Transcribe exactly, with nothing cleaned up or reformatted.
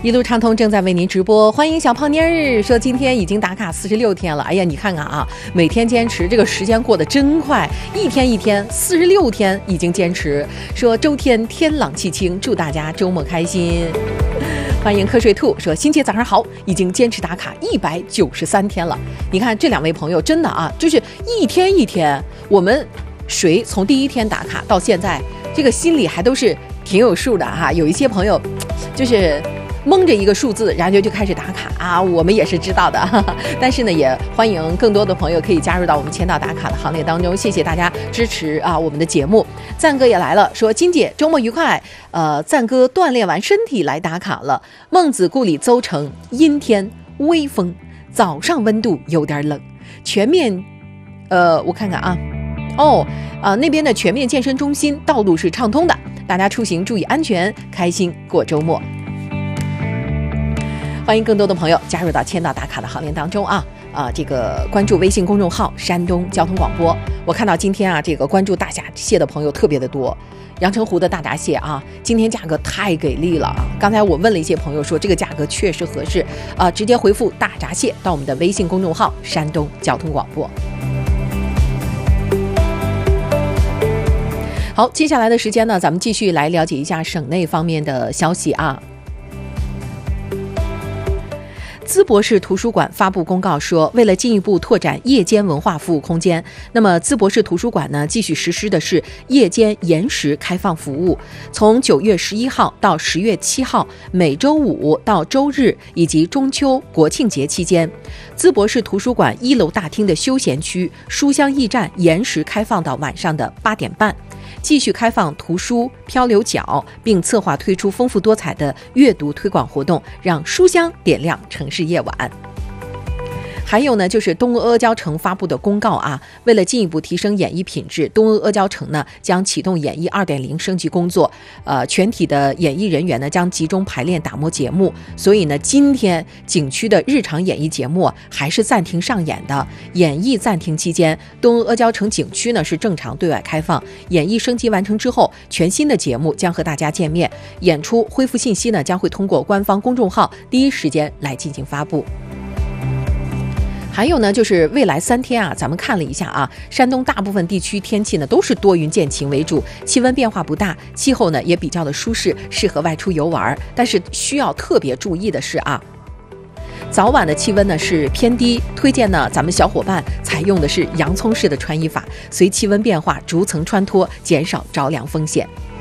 一路畅通正在为您直播，欢迎小胖妮儿说今天已经打卡四十六天了。哎呀，你看看啊，每天坚持，这个时间过得真快，一天一天，四十六天已经坚持。说周天天朗气清，祝大家周末开心。欢迎瞌睡兔说欣姐早上好，已经坚持打卡一百九十三天了。你看这两位朋友真的啊，就是一天一天，我们谁从第一天打卡到现在，这个心里还都是挺有数的哈。有一些朋友就是蒙着一个数字，然后就就开始打卡啊，我们也是知道的，哈哈。但是呢，也欢迎更多的朋友可以加入到我们签到打卡的行列当中。谢谢大家支持啊，我们的节目。赞哥也来了，说金姐周末愉快。呃，赞哥锻炼完身体来打卡了。孟子故里邹城，阴天微风，早上温度有点冷。全面，呃，我看看啊，哦，啊、呃、那边的全面健身中心道路是畅通的，大家出行注意安全，开心过周末。欢迎更多的朋友加入到签到打卡的行列当中啊！啊，这个关注微信公众号山东交通广播。我看到今天啊，这个关注大闸蟹的朋友特别的多。阳澄湖的大闸蟹啊，今天价格太给力了啊！刚才我问了一些朋友说这个价格确实合适啊，直接回复大闸蟹到我们的微信公众号山东交通广播。好，接下来的时间呢，咱们继续来了解一下省内方面的消息啊。淄博市图书馆发布公告说，为了进一步拓展夜间文化服务空间，那么淄博市图书馆呢继续实施的是夜间延时开放服务。从九月十一号到十月七号，每周五到周日以及中秋、国庆节期间，淄博市图书馆一楼大厅的休闲区书香驿站延时开放到晚上的八点半。继续开放图书漂流角，并策划推出丰富多彩的阅读推广活动，让书香点亮城市夜晚。还有呢，就是东阿阿胶城发布的公告啊，为了进一步提升演艺品质，东阿阿胶城呢将启动演艺 二点零 升级工作，呃，全体的演艺人员呢将集中排练打磨节目，所以呢，今天景区的日常演艺节目还是暂停上演的。演艺暂停期间，东阿阿胶城景区呢是正常对外开放，演艺升级完成之后，全新的节目将和大家见面，演出恢复信息呢将会通过官方公众号第一时间来进行发布。还有呢，就是未来三天啊，咱们看了一下啊，山东大部分地区天气呢都是多云见晴为主，气温变化不大，气候呢也比较的舒适，适合外出游玩。但是需要特别注意的是啊，早晚的气温呢是偏低，推荐呢咱们小伙伴采用的是洋葱式的穿衣法，随气温变化逐层穿脱，减少着凉风险。